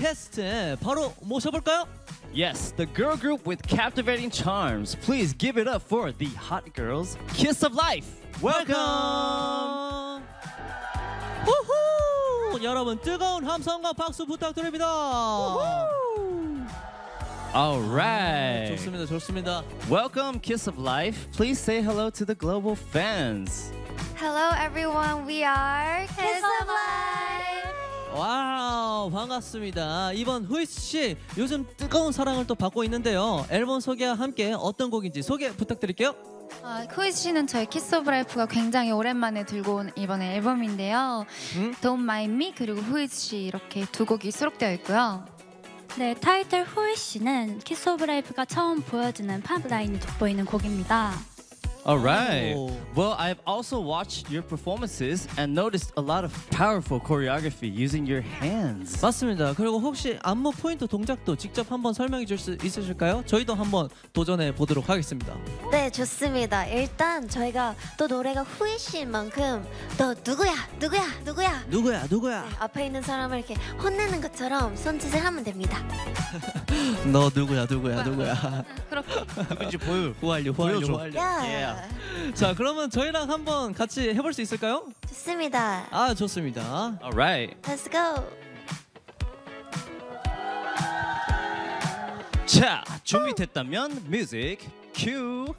게스트 바로 모셔볼까요? Yes, the girl group with captivating charms. Please give it up for the hot girls, Kiss of Life. Welcome. 우후! 여러분 뜨거운 함성과 박수 부탁드립니다. All right. 좋습니다, 좋습니다. Welcome, Kiss of Life. Please say hello to the global fans. Hello everyone, we are Kiss of Life. 와우, 반갑습니다. 이번 후이스 씨 요즘 뜨거운 사랑을 또 받고 있는데요. 앨범 소개와 함께 어떤 곡인지 소개 부탁드릴게요. 후이스 씨는 저희 키스 오브 라이프가 굉장히 오랜만에 들고 온 이번에 앨범인데요. Don't Mind Me 그리고 후이스 씨 이렇게 두 곡이 수록되어 있고요. 네, 타이틀 후이 씨는 키스 오브 라이프가 처음 보여주는 팝 라인이 돋보이는 곡입니다. All right. Oh. Well, I've also watched your performances and noticed a lot of powerful choreography using your hands. 맞습니다. 그리고 혹시 안무 포인트 동작도 직접 한번 설명해 줄 수 있으실까요? 저희도 한번 도전해 보도록 하겠습니다. 네, 좋습니다. 일단 저희가 또 노래가 후이신 만큼 또 누구야 누구야? 앞에 있는 사람을 이렇게 혼내는 것처럼 손짓을 하면 됩니다. 너 누구야? 그렇게 누군지 보여. 후알류. 야, 자, 그러면 저희랑 한번 같이 해볼 수 있을까요? 좋습니다. 아, 좋습니다. All right. Let's go. 자, 준비됐다면 뮤직 큐.